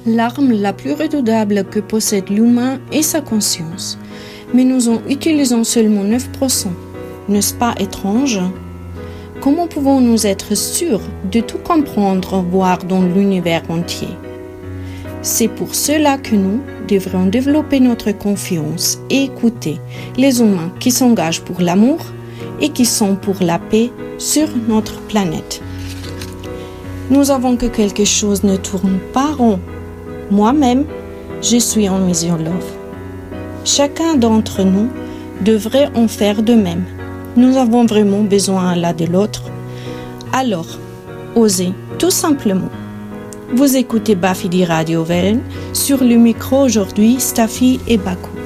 L'arme la plus redoutable que possède l'humain est sa conscience. Mais nous en utilisons seulement 9%. N'est-ce pas étrange? Comment pouvons-nous être sûrs de tout comprendre, voire dans l'univers entier? C'est pour cela que nous devrions développer notre confiance et écouter les humains qui s'engagent pour l'amour et qui sont pour la paix sur notre planète. Nous avons que quelque chose ne tourne pas rond. Moi-même, je suis en mission love. Chacun d'entre nous devrait en faire de même. Nous avons vraiment besoin l'un de l'autre. Alors, osez, tout simplement. Vous écoutez Bafidi Radio Wellen, sur le micro aujourd'hui, Staffy et Bakou.